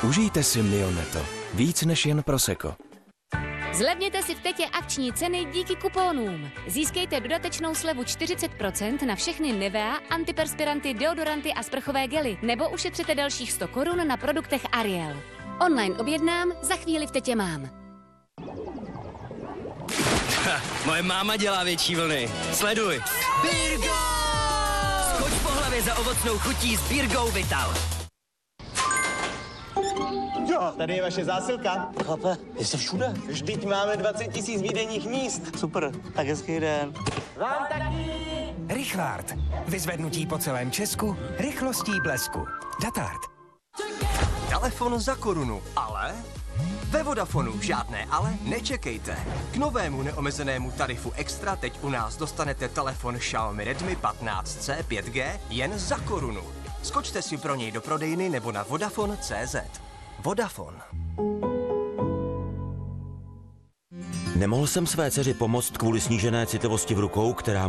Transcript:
Užijte si Mioneto. Víc než jen prosecco. Zlevněte si v Tetě akční ceny díky kupónům. Získejte dodatečnou slevu 40% na všechny Nivea, antiperspiranty, deodoranty a sprchové gely, nebo ušetřete dalších 100 korun na produktech Ariel. Online objednám, za chvíli v Tetě mám. Moje máma dělá větší vlny. Sleduj. Birgo! Skoč po hlavě za ovocnou chutí s Birgou Vital. Jo, tady je vaše zásilka. Chlape, jste všude? Vždyť máme 20 000 výdejních míst. Super, tak hezký den. Vám taky. Richvard. Vyzvednutí po celém Česku, rychlostí blesku. Datard. Telefon za korunu, ale... Ve Vodafonu žádné ale nečekejte. K novému neomezenému tarifu Extra teď u nás dostanete telefon Xiaomi Redmi 15C 5G jen za korunu. Skočte si pro něj do prodejny nebo na Vodafone.cz. Vodafone. Nemohl jsem své dceři pomoct kvůli snížené citlivosti v rukou, která